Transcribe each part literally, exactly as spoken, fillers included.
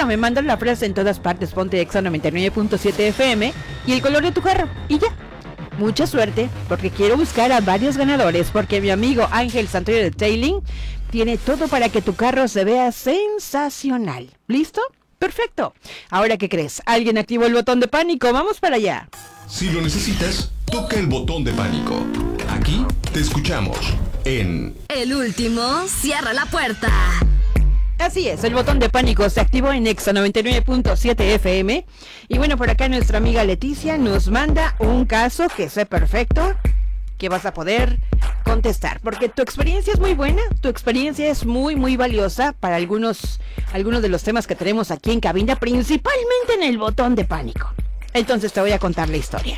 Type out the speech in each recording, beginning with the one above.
bueno, me mandan la frase en todas partes, ponte Exa noventa y nueve punto siete F M y el color de tu carro, y ya. Mucha suerte, porque quiero buscar a varios ganadores, porque mi amigo Ángel Santoyo de Tailing tiene todo para que tu carro se vea sensacional. ¿Listo? Perfecto. Ahora, ¿qué crees? ¿Alguien activó el botón de pánico? Vamos para allá. Si lo necesitas, toca el botón de pánico. Aquí te escuchamos en... El último cierra la puerta. Así es, el botón de pánico se activó en Exa noventa y nueve punto siete F M. Y bueno, por acá nuestra amiga Leticia nos manda un caso que sé perfecto que vas a poder contestar, porque tu experiencia es muy buena, tu experiencia es muy muy valiosa para algunos, algunos de los temas que tenemos aquí en cabina, principalmente en el botón de pánico. Entonces te voy a contar la historia.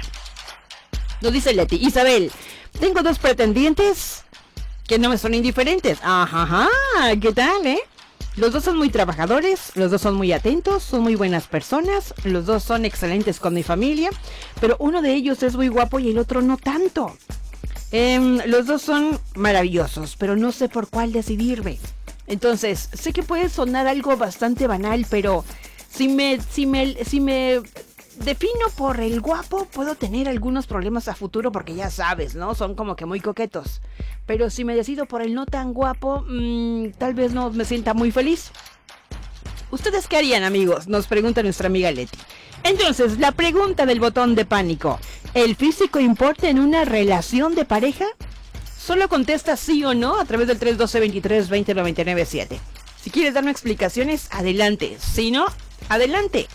Nos dice Leti: Isabel, tengo dos pretendientes que no me son indiferentes. Ajá, ajá, ¿qué tal, eh? Los dos son muy trabajadores, los dos son muy atentos, son muy buenas personas, los dos son excelentes con mi familia, pero uno de ellos es muy guapo y el otro no tanto. Eh, los dos son maravillosos, pero no sé por cuál decidirme. Entonces, sé que puede sonar algo bastante banal, pero si me, si me, si me defino por el guapo, puedo tener algunos problemas a futuro, porque ya sabes, ¿no? Son como que muy coquetos. Pero si me decido por el no tan guapo, mmm, tal vez no me sienta muy feliz. ¿Ustedes qué harían, amigos? Nos pregunta nuestra amiga Leti. Entonces, la pregunta del botón de pánico: ¿el físico importa en una relación de pareja? Solo contesta sí o no a través del tres uno dos, veintitrés, veinte, noventa y nueve, siete. Si quieres darme explicaciones, adelante. Si no, adelante.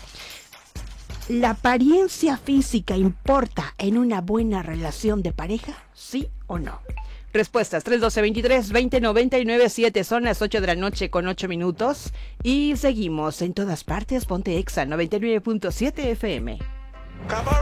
¿La apariencia física importa en una buena relación de pareja? ¿Sí o no? Respuestas: tres uno dos, veintitrés, veinte, noventa y nueve, siete. Son las ocho de la noche con ocho minutos. Y seguimos en todas partes. Ponte Exa noventa y nueve punto siete F M. Camarón.